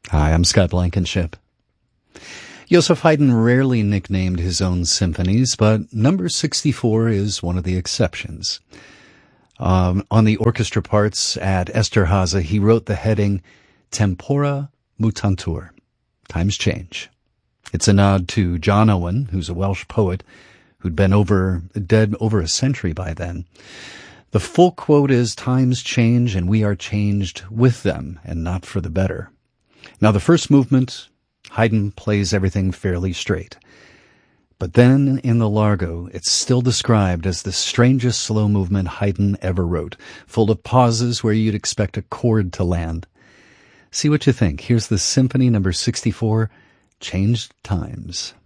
Hi, I'm Scott Blankenship. Joseph Haydn rarely nicknamed his own symphonies, but number 64 is one of the exceptions. On the orchestra parts at Esterhazy, he wrote the heading Tempora Mutantur, Times Change. It's a nod to John Owen, who's a Welsh poet who'd been dead over a century by then. The full quote is, "Times change and we are changed with them, and not for the better." Now, the first movement, Haydn plays everything fairly straight. But then, in the Largo, it's still described as the strangest slow movement Haydn ever wrote, full of pauses where you'd expect a chord to land. See what you think. Here's the Symphony number 64, Changed Times.